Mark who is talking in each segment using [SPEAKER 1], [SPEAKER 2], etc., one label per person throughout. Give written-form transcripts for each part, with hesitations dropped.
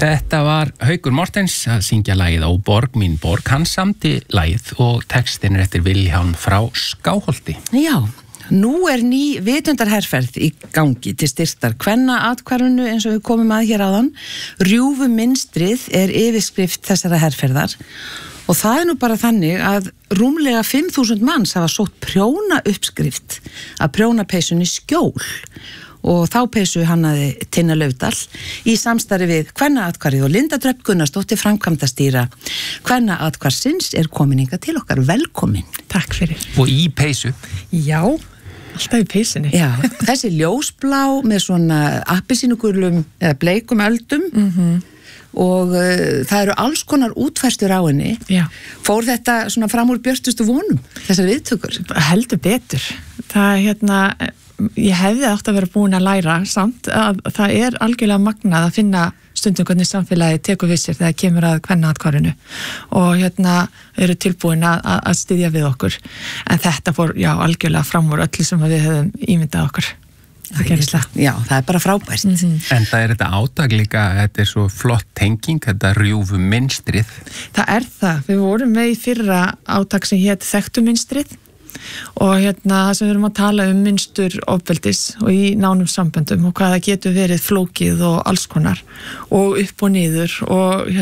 [SPEAKER 1] Þetta var Haukur Mortens að syngja lagið Á borg mín borg. Hann samdi lagið og textin er eftir Vilhjálm frá Skáholti.
[SPEAKER 2] Já, nú ný vitundarherferð í gangi til styrktar kvennaathvarfinu eins og við komum að hér áðan. Rjúfuminstrið er yfirskrift þessara herferðar og það nú bara þannig að rúmlega 5.000 manns hafa sótt prjóna uppskrift að prjónapeysunni Skjól. Og þá peysu hannaði Tinna Laufdal í samstarfi við Kvennaathvarfið og Linda Dröfn Gunnarsdóttir framkvæmdastýra Kvennaathvarfsins er komin hingað til okkar. Velkomin.
[SPEAKER 3] Takk fyrir.
[SPEAKER 1] Og í peysu.
[SPEAKER 3] Já, alltaf í peysunni.
[SPEAKER 2] Já, þessi ljósblá með svona appelsínugulum eða bleikum öldum og það eru alls konar útfærslur á henni.
[SPEAKER 3] Já.
[SPEAKER 2] Fór þetta svona fram úr björtustu vonum, þessar viðtökur?
[SPEAKER 3] Heldur betur. Það ég hefði átt að vera búin að læra samt að það er algjörlega magnað að finna stundum hvernig samfélagi tekur við sér þegar kemur að kvennaathvarfinu og eru tilbúin að styðja við okkur. En þetta fór, algjörlega fram úr öllu sem við höfum ímyndað okkur. Það gerist það. Já, það er bara frábært.
[SPEAKER 1] En það er þetta átak líka, þetta er svo flott tenging, þetta rjúfuminstrið.
[SPEAKER 3] Það er það. Við vorum með í fyrra átak sem hét Þekktuminstrið og það sem við erum að tala mynstur ofbeldis og í nánum samböndum og hvað það getur verið flókið og alls konar og upp og niður og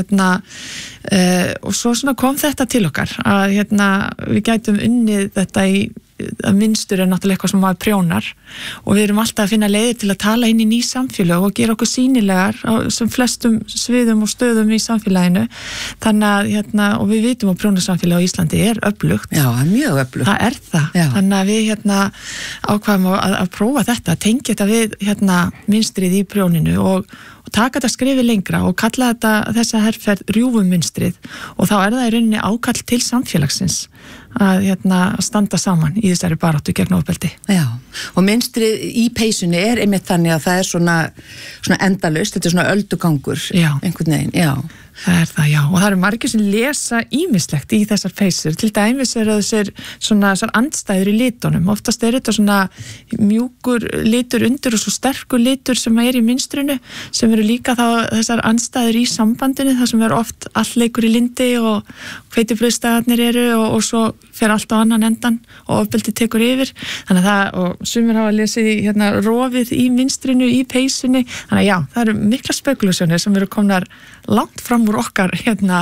[SPEAKER 3] og svo svona kom þetta til okkar að við gætum unnið þetta að mynstur er náttúrulega eitthvað sem maður prjónar og við erum alltaf að finna leiðir til að tala inn í ný samfélag og gera okkur sýnilegar á sem flestum sviðum og stöðum í samfélaginu þannig að og við vitum að prjónasamfélag á Íslandi er öflugt.
[SPEAKER 2] Já, mjög öflugt.
[SPEAKER 3] Það er það. Já. Þannig að við ákvaðum að prófa þetta, að tengja þetta við mynstrið í prjóninu og taka þetta skrifi lengra og kalla þessa herferð rjúfuminstrið og þá er það í rauninni ákall til samfélagsins að standa saman í þessari baráttu gegn ofbeldi.
[SPEAKER 2] Já, og mynstrið í peysunni er einmitt þannig að það er svona endalaust, þetta er svona öldugangur. Já. Einhvern veginn, já.
[SPEAKER 3] Það er það, já. Og það eru margir sem lesa ýmislegt í þessar peysur. Til dæmis þessar andstæður í litunum. Oftast er þetta svona mjúkur litur undir og svo sterkur litur sem er í mynstrinu, sem eru líka þá þessar andstæður í sambandinu, það sem er oft allt leikur í lindi og hveitibrauðsdagarnir eru og svo fer allt á annan endan og ofbeldi tekur yfir. Þannig að og sumir hafa lesið í rofið í mynstrinu, í peysunni. Þannig að já, það eru mikla spekulasjónir sem eru komnar langt fram úr okkar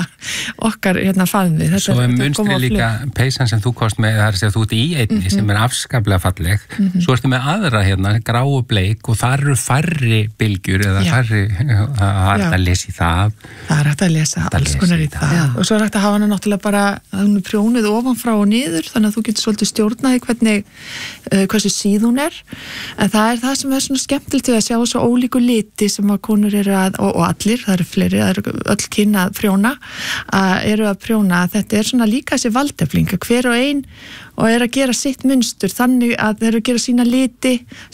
[SPEAKER 3] faðmi.
[SPEAKER 1] Svo er mynstrið líka peysan sem þú kost með, það er að segja þú ert í einni sem er afskaplega falleg. Svo ertu með aðra gráu bleik og þar eru færri bylgjur eða færri, það er hægt að lesa í það.
[SPEAKER 3] Það er hægt að lesa alls konar í það. Og svo er hægt að hafa hana náttúrulega bara, hún er prjónuð ofanfrá og niður, þannig að þú getur svolítið stjórnaði hversu síð hún er. En það er það sem er svona skemmtilegt að sjá svo ólíku liti sem að konur eru og allir, það eru fleiri, það eru öll kyn að prjóna, eru að prjóna. Þetta er svona líka þessi valdefling, hver og ein og er að gera sitt mynstur þannig að þeir eru að gera sína liti,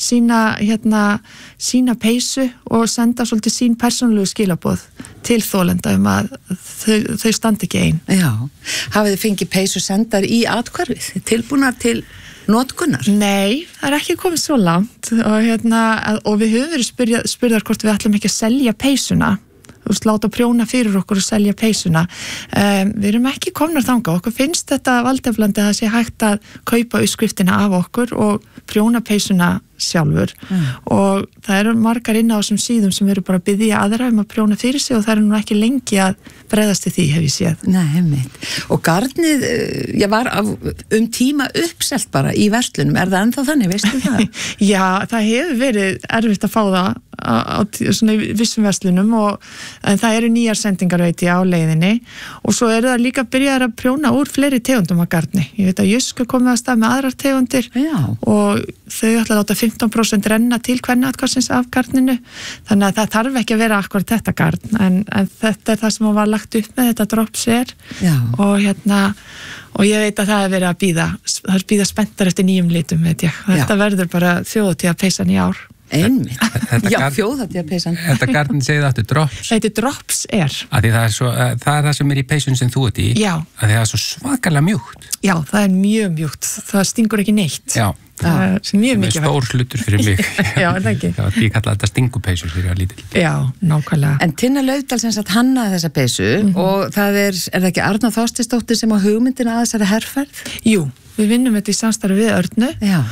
[SPEAKER 3] sína peysu og senda svolítið sín persónulegu skilaboð til þolenda að þau standi ekki ein.
[SPEAKER 2] Já, hafið þið fengið peysu sendar í athvarfið, tilbúnar til notkunar?
[SPEAKER 3] Nei, það er ekki komið svo langt og við höfum verið spurðar hvort við ætlum ekki að selja peysuna, láta prjóna fyrir okkur og selja peysuna. Við erum ekki komnar þangað, okkur finnst þetta valdeflandi að það sé hægt að kaupa uppskriftina af okkur og prjóna peysuna sjálfur og það eru margar inn á þessum síðum sem eru bara að biðja aðra að prjóna fyrir sig og það eru nú ekki lengi að bregðast til því, hef ég séð.
[SPEAKER 2] Nei, einmitt. Og garnið, var tíma uppselt bara í verslunum, er það ennþá þannig, veistu það?
[SPEAKER 3] Já, það hefur verið erfitt að fá það á svona vissum verslunum en það eru nýjar sendingar veit ég á leiðinni og svo eru það líka byrjaðar að prjóna úr fleiri tegundum af garni. Ég veit að Jysk komið að stað með aðrar tegundir og þau ætla að láta 15% renna til kvennaathvarfsins af garninu, þannig að það þarf ekki að vera akkurat þetta garn, en þetta er það sem var lagt upp með, þetta drops og ég veit að það er verið að bíða spenntar eftir nýjum litum, veit ég. Þetta verður bara þjóðhátíðarpeysan í ár.
[SPEAKER 2] Einmitt. Já, þjóðhátíðarpeysan.
[SPEAKER 1] Þetta garn segið aftur drops.
[SPEAKER 3] Þetta drops er.
[SPEAKER 1] Það er það sem er í peysun sem þú ert í.
[SPEAKER 3] Já.
[SPEAKER 1] Að það er svo svakalega mjúkt.
[SPEAKER 3] Já, það er mjög mjúkt. Það stingur ekki neitt.
[SPEAKER 1] Já.
[SPEAKER 3] sem mjög mikið
[SPEAKER 1] stór hlutur fyrir mig.
[SPEAKER 3] Já, er það ekki?
[SPEAKER 1] Já, ég kalla þetta stingupeysur fyrir að lítil.
[SPEAKER 3] Já, nákvæmlega.
[SPEAKER 2] En Tinna Laufdal sem sagt hannaði þessa peysu og það er það ekki Arna Þorsteinsdóttir sem á hugmyndina að þessari herferð?
[SPEAKER 3] Jú, við vinnum þetta í samstarfi við Örnu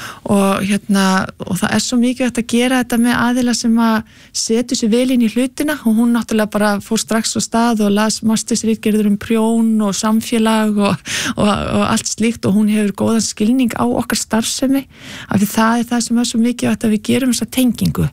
[SPEAKER 3] og það er svo mikið að gera þetta með aðila sem að setja sér vel inn í hlutina og hún náttúrulega bara fór strax á stað og las mastersritgerður prjón og samfélag og allt slíkt og hún hefur góðan skilning á okkar starfsemi af því það er það sem er svo mikið að við gerum þessa tengingu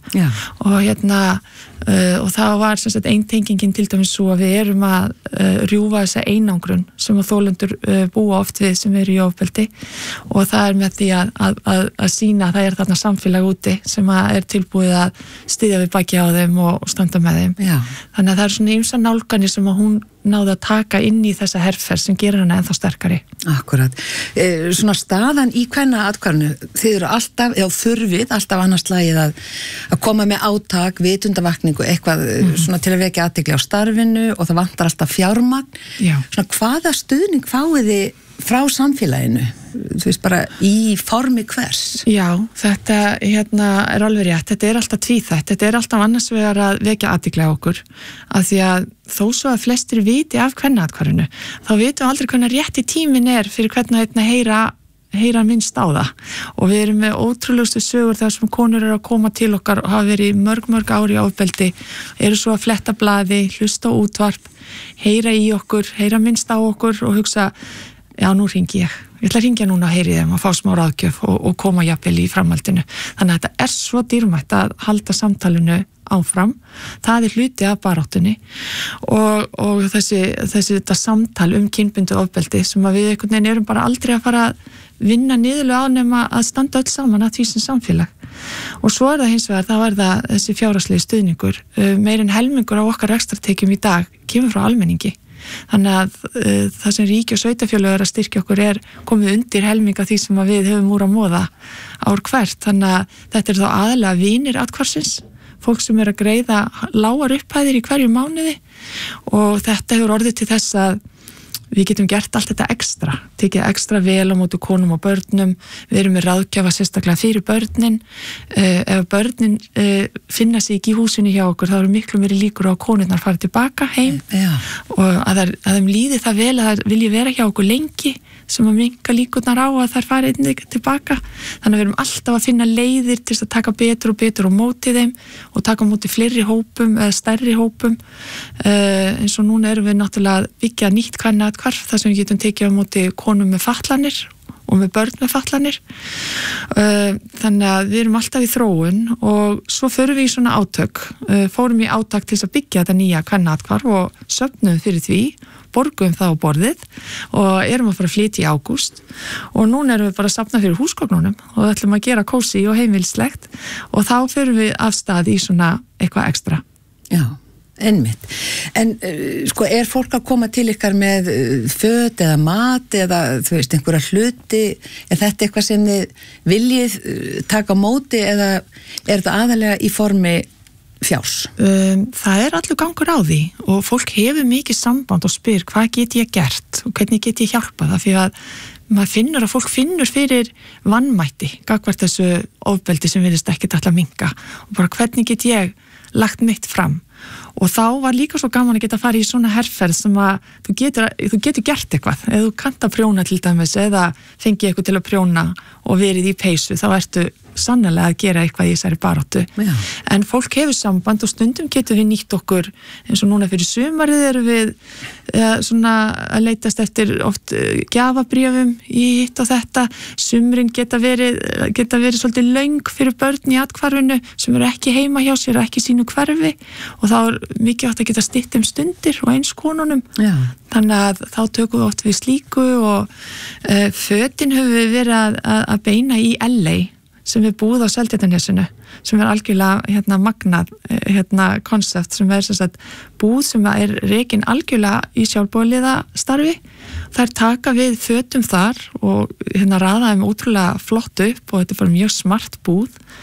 [SPEAKER 3] og það var sem sagt ein tengingin til dæmis svo að við erum að rjúfa þessa einangrun sem að þolendur búa oft við sem eru í ofbeldi og það er með því að sýna að það er þarna samfélag úti sem að er tilbúið að styðja við baki á þeim og standa með þeim. Já. Þannig að það er svona ýmsar nálganir sem að hún náði að taka inn í þessa herferð sem gerir hana ennþá sterkari.
[SPEAKER 2] Akkurat. Svona staðan í kvennaathvarfinu, þið eru alltaf, þurfið alltaf annars slagið að koma með átak, vitundavakningu, eitthvað svona til að vekja athygli á starfinu og það vantar alltaf fjármagn. Já. Svona hvaða stuðning fáið þið frá samfélaginu, þú veist bara í formi hvers?
[SPEAKER 3] Já, þetta er alveg rétt, þetta er alltaf tvíþætt, þetta er alltaf annars vegar að vekja athygli á okkur, af því að þó svo að flestir viti af kvennaathvarfinu, þá vitum við aldrei hvernig rétti tíminn er fyrir hvernig að heyra minnst á það og við erum með ótrúlegustu sögur þar sem konur eru að koma til okkar og hafa verið mörg ári í ofbeldi, eru svo að fletta blaði, hlusta á útvarp, heyra í okkur, heyra minnst á okkur og hugsa já, nú hringi ég ætla að hringja núna að heyri þeim og fá smá ráðgjöf og koma jafnvel í framhaldinu. Þannig að þetta er svo dýrmætt að halda samtalinu áfram. Það er hluti af baráttunni og þetta samtal kynbundið ofbeldi sem að við einhvern veginn erum bara aldrei að fara að vinna niðurlega á nema að standa öll saman að því sem samfélag. Og svo er það hins vegar, þá er það þessi fjárhagslegi stuðningur. Meir en helmingur á okkar rekstrartekjum í dag kemur frá almenningi. Þannig að það sem ríki og sveitarfélög er að styrkja okkur er komið undir helminga því sem að við höfum úr að móða ár hvert. Þannig að þetta er þá aðalega vinir athvarfsins, fólk sem er að greiða lágar upphæðir í hverju mánuði og þetta hefur orðið til þess að við getum gert allt þetta ekstra, tekið ekstra vel á móti konum og börnum, við erum með ráðgjafa sérstaklega fyrir börnin, ef börnin finna sig ekki í húsinu hjá okkur, þá eru miklu meiri líkur á að konurnar fara tilbaka heim og að þeim líði það vel að það vilji vera hjá okkur lengi sem að minnka líkurnar á að þær fara einnig tilbaka, þannig að við erum alltaf að finna leiðir til að taka betur og betur á móti þeim og taka á móti fleiri hópum eða stærri hópum eins og núna erum við náttúrulega að byggja nýtt kvennaathvarf þar sem við getum tekið á móti konum með fatlanir og með börn með fatlanir þannig að við erum alltaf í þróun og svo förum við í svona átök fórum í átak til að byggja þetta nýja kvennaathvarf og söfnum fyrir því borgum það á borðið og erum að fara að flytja í ágúst og núna erum við bara að safna fyrir húsgögnunum og það ætlum að gera kósí og heimilslegt og þá förum við af stað í svona eitthvað ekstra.
[SPEAKER 2] Já, einmitt. En sko, er fólk að koma til ykkar með föt eða mat eða þú veist, einhverja hluti, er þetta eitthvað sem þið viljið taka á móti eða er þetta aðalega í formi fjárs?
[SPEAKER 3] Það er allur gangur á því og fólk hefur mikið samband og spyr hvað get ég gert og hvernig get ég hjálpað af því að maður finnur að fólk finnur fyrir vanmætti gagnvart þessu ofbeldi sem virðist ekkert alltaf minnka og bara hvernig get ég lagt mitt fram og þá var líka svo gaman að geta farið í svona herferð sem að þú getur gert eitthvað eða þú kannt að prjóna til dæmis eða fengið eitthvað til að prjóna og verið í peysu þá ertu sannlega að gera eitthvað í þessari baráttu en fólk hefur samband og stundum getur við nýtt okkur eins og núna fyrir sumarið erum við svona að leitast eftir oft gjafabréfum í hitt og þetta sumrin geta verið svolítið löng fyrir börn í athvarfinu sem eru ekki heima hjá sér og ekki sínu hverfi og þá er mikið átt að geta stytt stundir og eins konunum þannig að þá tökum við oft við slíku og fötin höfum við verið að beina í LA sem við búið á Seltjarnarnesinu sem er algjörlega magnað konsept sem er sagt, búð sem er rekin algjörlega í sjálfboðaliða starfi þær taka við fötum þar og raða þeim ótrúlega flott upp og þetta er bara mjög smart búð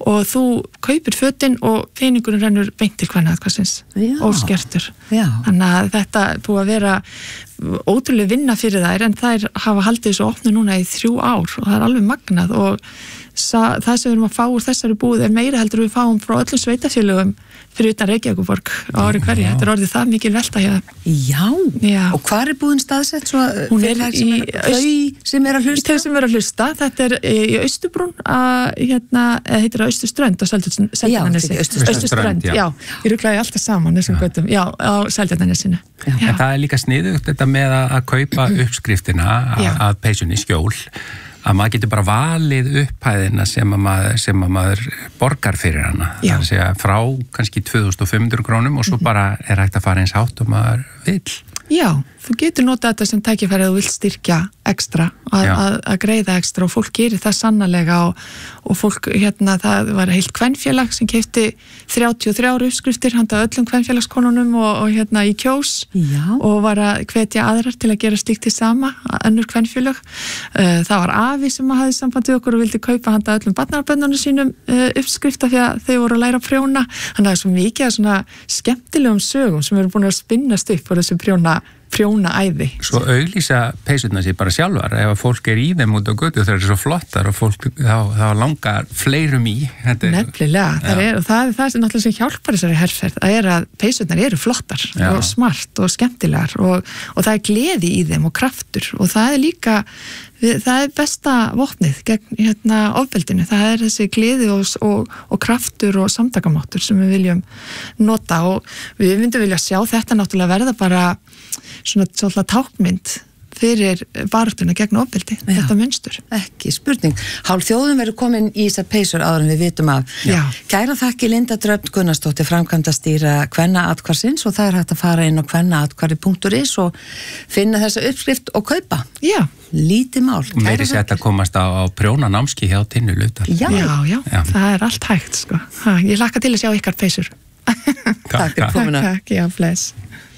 [SPEAKER 3] og þú kaupir fötin og peningurinn rennur beint til kvennaatkvæðisins óskertur. Þannig að þetta er búið að vera ótrúlega vinna fyrir þær en þær hafa haldið þessu opnu núna í 3 ár og það er alveg magnað og það sem við erum að fá úr þessari búð er meira heldur við fáum frá öllum sveitafélögum fyrir utan Reykjavíkurborg á ári hverju. Þetta er orðið það mikil velta hjá það.
[SPEAKER 2] Já. Og hvar er búðin staðsett?
[SPEAKER 3] Hún er
[SPEAKER 2] þau sem er að hlusta?
[SPEAKER 3] Þau sem er að hlusta. Þetta er í Austurbrún, heitir það Austurströnd á Seltjarnarnesi. Austurströnd, já. Ég ruglaði alltaf saman þessum göttum. Já, á Seltjarnarnesinu.
[SPEAKER 1] En það er líka sniðugt þetta með að kaupa uppskriftina að peysunni skjól. Að maður getur bara valið upphæðina sem að maður borgar fyrir hana. Það er að segja frá kannski 2500 krónum og svo bara er hægt að fara eins hátt og maður vill.
[SPEAKER 3] Já, þú getur notað þetta sem tækifæri að þú vilt styrkja ekstra, að greiða ekstra og fólk gerir það sannarlega og fólk, það var heilt kvenfélag sem keypti 33 uppskriftir handa öllum kvenfélagskonunum og í Kjós og var að hvetja aðrar til að gera slíkt til sama, önnur kvenfélag. Það var afi sem hafði samband við okkur og vildi kaupa handa öllum barnabönnunum sínum uppskrifta því að þau voru að læra að prjóna. Þannig að það er svo mikið af svona skemmtilegum sögum sem eru búin að spinnast upp á þessu prjóna æði. Svo
[SPEAKER 1] auglýsa peysurnar sér bara sjálfar ef að fólk er í þeim út á götu þeir eru svo flottar og fólk þá langar fleirum í.
[SPEAKER 3] Nefnilega, það er það náttúrulega sem hjálpar þessari herferð að peysurnar eru flottar og smart og skemmtilegar og það er gleði í þeim og kraftur og það er líka það er besta vopnið gegn ofbeldinu, það er þessi gleði og kraftur og samtakamáttur sem við viljum nota og við myndum vilja sjá þetta náttúrulega verða bara svona tákmynd fyrir baráttuna gegn ofbeldi, þetta munstur.
[SPEAKER 2] Ekki spurning. Hálf þjóðum verður komin í þessar peysur áður en við vitum af. Kæra þakki Linda Dröfn Gunnarsdóttir, framkvæmdastýra Kvennaathvarfsins og það er hægt að fara inn á kvennaathvarfi.is og finna þessa uppskrift og kaupa.
[SPEAKER 3] Já.
[SPEAKER 2] Lítið mál.
[SPEAKER 1] Meiri sett að komast á prjónanámski hjá Tinnu Laufdal.
[SPEAKER 3] Já, það er allt hægt, sko. Ég hlakka til að sjá ykkar peysur.
[SPEAKER 2] Takk fyrir komuna.
[SPEAKER 3] Takk, já, bless.